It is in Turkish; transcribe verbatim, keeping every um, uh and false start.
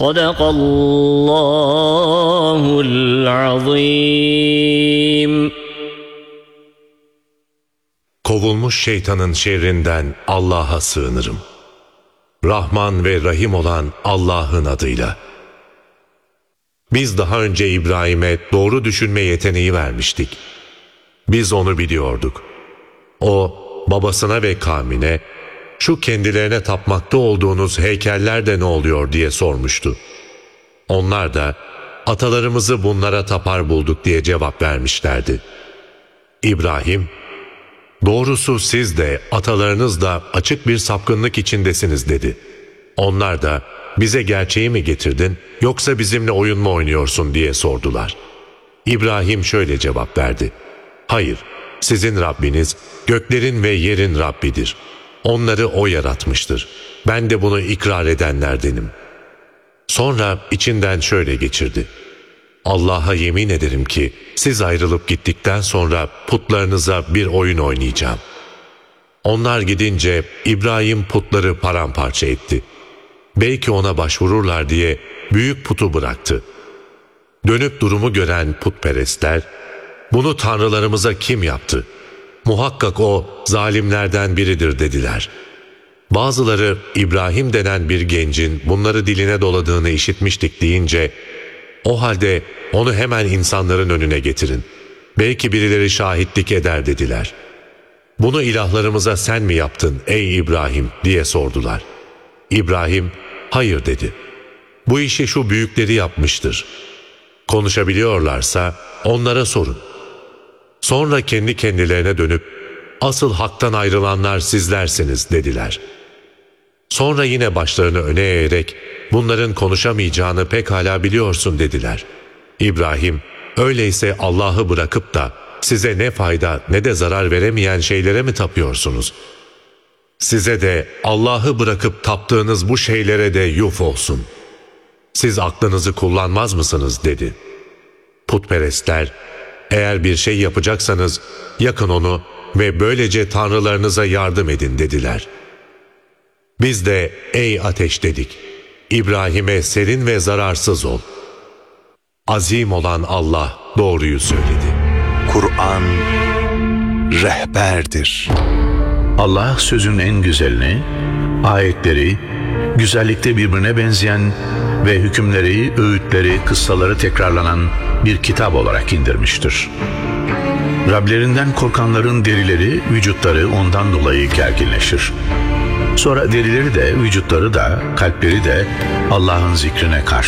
Sadakallahul azim. Kovulmuş şeytanın şerrinden Allah'a sığınırım. Rahman ve Rahim olan Allah'ın adıyla. Biz daha önce İbrahim'e doğru düşünme yeteneği vermiştik. Biz onu biliyorduk. O, babasına ve kavmine, şu kendilerine tapmakta olduğunuz heykeller de ne oluyor diye sormuştu. Onlar da, atalarımızı bunlara tapar bulduk diye cevap vermişlerdi. İbrahim, doğrusu siz de atalarınız da açık bir sapkınlık içindesiniz dedi. Onlar da, bize gerçeği mi getirdin yoksa bizimle oyun mu oynuyorsun diye sordular. İbrahim şöyle cevap verdi. Hayır, sizin Rabbiniz göklerin ve yerin Rabbidir. Onları O yaratmıştır. Ben de bunu ikrar edenlerdenim. Sonra içinden şöyle geçirdi. Allah'a yemin ederim ki siz ayrılıp gittikten sonra putlarınıza bir oyun oynayacağım. Onlar gidince İbrahim putları paramparça etti. Belki ona başvururlar diye büyük putu bıraktı. Dönüp durumu gören putperestler, bunu tanrılarımıza kim yaptı? Muhakkak o zalimlerden biridir dediler. Bazıları İbrahim denen bir gencin bunları diline doladığını işitmiştik deyince, o halde onu hemen insanların önüne getirin. Belki birileri şahitlik eder dediler. Bunu ilahlarımıza sen mi yaptın ey İbrahim diye sordular. İbrahim, hayır dedi. Bu işi şu büyükleri yapmıştır. Konuşabiliyorlarsa onlara sorun. Sonra kendi kendilerine dönüp, asıl haktan ayrılanlar sizlersiniz dediler. Sonra yine başlarını öne eğerek, bunların konuşamayacağını pekala biliyorsun dediler. İbrahim, öyleyse Allah'ı bırakıp da size ne fayda ne de zarar veremeyen şeylere mi tapıyorsunuz? Size de Allah'ı bırakıp taptığınız bu şeylere de yuf olsun. Siz aklınızı kullanmaz mısınız dedi. Putperestler, eğer bir şey yapacaksanız yakın onu ve böylece tanrılarınıza yardım edin dediler. Biz de ey ateş dedik, İbrahim'e serin ve zararsız ol. Azim olan Allah doğruyu söyledi. Kur'an rehberdir. Allah sözün en güzelini, ayetleri, güzellikte birbirine benzeyen ve hükümleri, öğütleri, kıssaları tekrarlanan bir kitap olarak indirmiştir. Rablerinden korkanların derileri, vücutları ondan dolayı gerginleşir. Sonra derileri de, vücutları da, kalpleri de Allah'ın zikrine karşı